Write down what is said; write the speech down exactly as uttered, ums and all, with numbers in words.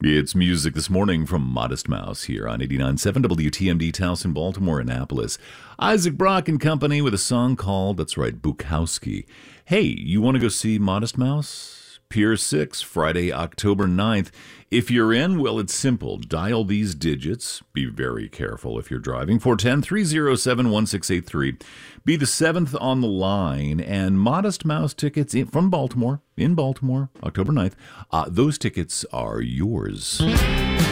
It's music this morning from Modest Mouse here on eighty-nine point seven W T M D Towson, Baltimore, Annapolis. Isaac Brock and Company with a song called, that's right, Bukowski. Hey, you want to go see Modest Mouse? Pier six, Friday, October ninth. If you're in, well, it's simple. Dial these digits. Be very careful if you're driving. four one zero, three zero seven, one six eight three. Be the seventh on the line. And Modest Mouse tickets in, from Baltimore, in Baltimore, October ninth. Uh, those tickets are yours.